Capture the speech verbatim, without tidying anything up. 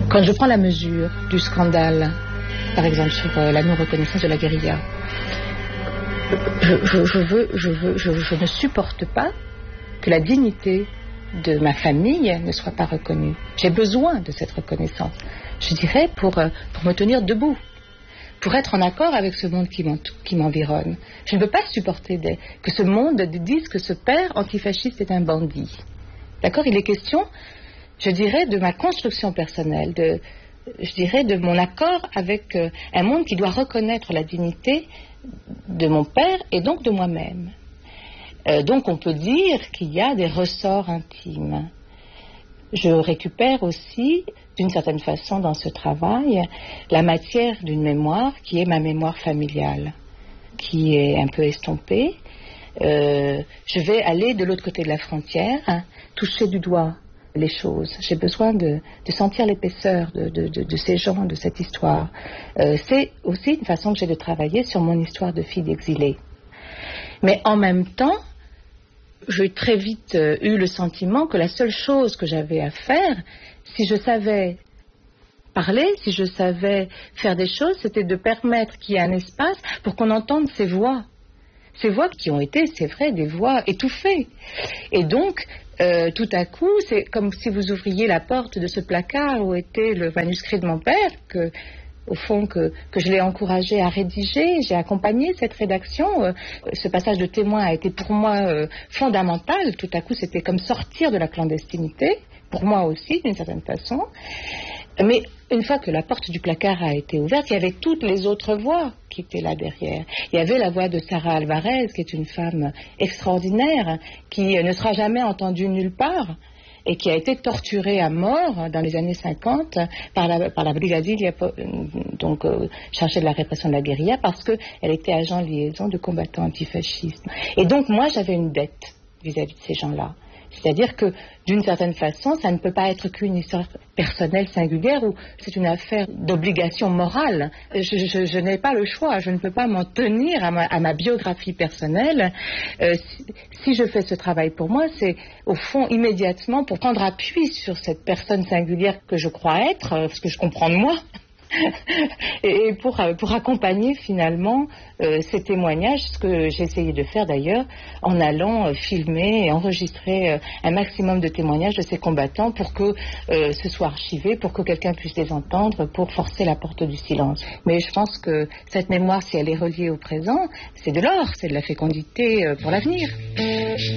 Quand je prends la mesure du scandale, par exemple sur euh, la non-reconnaissance de la guérilla, je, je, je, veux, je, veux, je, je ne supporte pas que la dignité de ma famille ne soit pas reconnue. J'ai besoin de cette reconnaissance, je dirais, pour, euh, pour me tenir debout, pour être en accord avec ce monde qui, qui m'environne. Je ne veux pas supporter des, que ce monde dise que ce père antifasciste est un bandit. D'accord ? Il est question, je dirais, de ma construction personnelle, de, je dirais, de mon accord avec euh, un monde qui doit reconnaître la dignité de mon père et donc de moi-même. Euh, donc on peut dire qu'il y a des ressorts intimes. Je récupère aussi, d'une certaine façon, dans ce travail, la matière d'une mémoire qui est ma mémoire familiale, qui est un peu estompée. Euh, je vais aller de l'autre côté de la frontière, hein, toucher du doigt les choses. J'ai besoin de, de sentir l'épaisseur de, de, de, de ces gens, de cette histoire. Euh, c'est aussi une façon que j'ai de travailler sur mon histoire de fille d'exilée. Mais en même temps, j'ai très vite euh, eu le sentiment que la seule chose que j'avais à faire, si je savais parler, si je savais faire des choses, c'était de permettre qu'il y ait un espace pour qu'on entende ces voix. Ces voix qui ont été, c'est vrai, des voix étouffées. Et donc, euh, tout à coup, c'est comme si vous ouvriez la porte de ce placard où était le manuscrit de mon père, que, au fond, que, que je l'ai encouragé à rédiger. J'ai accompagné cette rédaction. Euh, ce passage de témoin a été pour moi euh, fondamental. Tout à coup, c'était comme sortir de la clandestinité, pour moi aussi, d'une certaine façon. Mais une fois que la porte du placard a été ouverte, il y avait toutes les autres voix qui étaient là derrière. Il y avait la voix de Sarah Alvarez, qui est une femme extraordinaire, qui ne sera jamais entendue nulle part, et qui a été torturée à mort dans les années cinquante par la, par la Brigadilla, donc euh, chargée de la répression de la guérilla, parce qu'elle était agent liaison de combattants antifascistes. Et donc moi, j'avais une dette vis-à-vis de ces gens-là. C'est-à-dire que, d'une certaine façon, ça ne peut pas être qu'une histoire personnelle singulière ou c'est une affaire d'obligation morale. Je, je, je n'ai pas le choix, je ne peux pas m'en tenir à ma, à ma biographie personnelle. Euh, si, si je fais ce travail pour moi, c'est au fond immédiatement pour prendre appui sur cette personne singulière que je crois être, ce que je comprends de moi. Et pour, pour accompagner finalement euh, ces témoignages, ce que j'ai essayé de faire d'ailleurs en allant euh, filmer et enregistrer euh, un maximum de témoignages de ces combattants pour que euh, ce soit archivé, pour que quelqu'un puisse les entendre, pour forcer la porte du silence. Mais je pense que cette mémoire, si elle est reliée au présent, c'est de l'or, c'est de la fécondité euh, pour l'avenir.